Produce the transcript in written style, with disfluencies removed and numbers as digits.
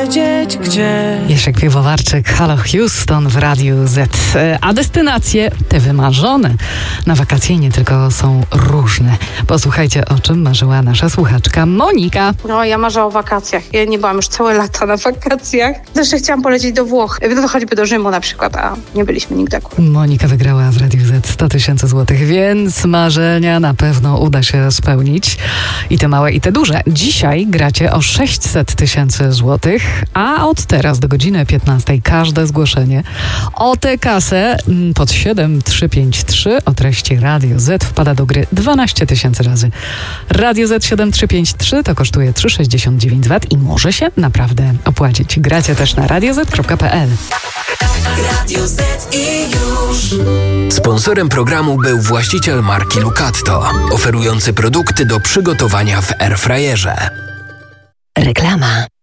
wiedzieć gdzie. Leszek Piwowarczyk, Halo Houston w Radiu Z. A destynacje, te wymarzone na wakacje nie tylko są różne. Posłuchajcie, o czym marzyła nasza słuchaczka Monika. No, ja marzę o wakacjach. Ja nie byłam już całe lata na wakacjach. Zresztą chciałam polecieć do Włoch, choćby do Rzymu na przykład, a nie byliśmy nigdy akurat. Monika wygrała w Radiu Z 100 000 złotych, więc marzenia na pewno uda się spełnić. I te małe, i te duże. Dzisiaj gracie o 600 000 złotych, a od teraz do godziny 15 każde zgłoszenie o tę kasę pod 7353 o treści Radio Z wpada do gry 12 000 razy. Radio Z 7353 to kosztuje 3,69 VAT i może się naprawdę opłacić. Gracie też na radioz.pl. Radio Z i już. Sponsorem programu był właściciel marki Lucatto, oferujący produkty do przygotowania w airfryerze. Reklama.